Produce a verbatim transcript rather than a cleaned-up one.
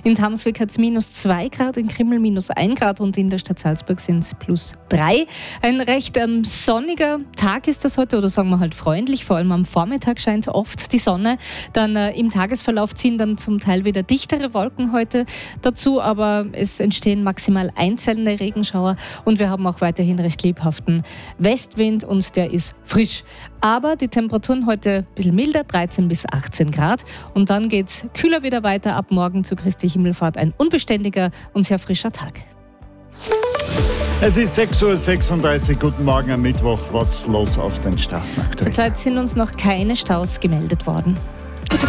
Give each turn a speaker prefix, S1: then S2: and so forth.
S1: In Tamsweg hat es minus zwei Grad, in Krimml minus ein Grad und in der Stadt Salzburg sind es plus drei. Ein recht ähm, sonniger Tag ist das heute, oder sagen wir halt freundlich, vor allem am Vormittag scheint oft die Sonne. Dann äh, im Tagesverlauf ziehen dann zum Teil wieder dichtere Wolken heute dazu, aber es entstehen maximal einzelne Regenschauer und wir haben auch weiterhin recht lebhaften Westwind und der ist frisch. Aber die Temperaturen heute ein bisschen milder, dreizehn bis achtzehn Grad. Und dann geht es kühler wieder weiter. Ab morgen zu Christi Himmelfahrt ein unbeständiger und sehr frischer Tag.
S2: Es ist sechs Uhr sechsunddreißig. Guten Morgen am Mittwoch. Was ist los auf den Straßen aktuell?
S1: Zurzeit sind uns noch keine Staus gemeldet worden.